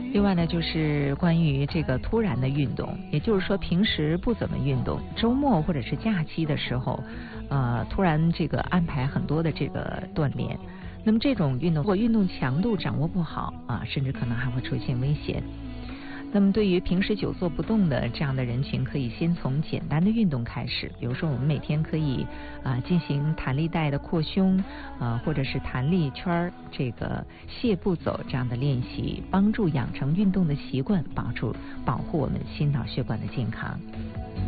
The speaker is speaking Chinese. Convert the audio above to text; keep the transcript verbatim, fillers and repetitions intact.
另外呢，就是关于这个突然的运动，也就是说平时不怎么运动，周末或者是假期的时候，呃，突然这个安排很多的这个锻炼。那么这种运动，如果运动强度掌握不好啊，甚至可能还会出现危险。那么对于平时久坐不动的这样的人群，可以先从简单的运动开始，比如说我们每天可以啊、呃、进行弹力带的扩胸啊、呃，或者是弹力圈这个泻步走这样的练习，帮助养成运动的习惯，保住保护我们心脑血管的健康。